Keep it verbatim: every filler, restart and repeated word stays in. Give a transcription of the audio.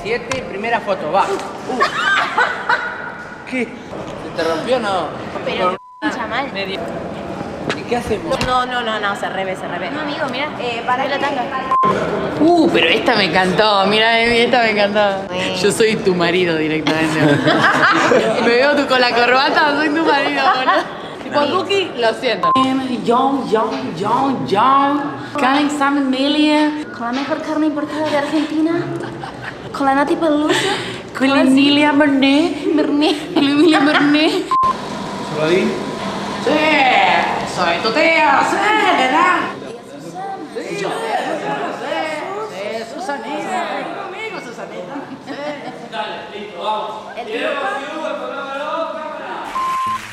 siete, primera foto, va. Uh. ¿Qué? ¿Se te rompió o no? Pero pincha mal. Medio. ¿Y qué hacemos? No, no, no, no, se revés, se revés. No, amigo, mira, eh, para la tanga. Uh, pero esta me encantó, mira, esta me encantó. Yo soy tu marido directamente. Me veo tú con la corbata, soy tu marido, boludo. Tipo Cookie, lo siento. Young, young, young, young. Carne San Emilia. Con la mejor carne importada de Argentina. Con la Nati Pelusa. Con la Emilia Bernet. Bernet. Con la Emilia Bernet. ¿Solo ahí? Sí, soy tu tía, sí, ¿verdad? Sí, yo. Sí, Susanita. Conmigo, Susanita. Sí. Dale, listo, vamos. El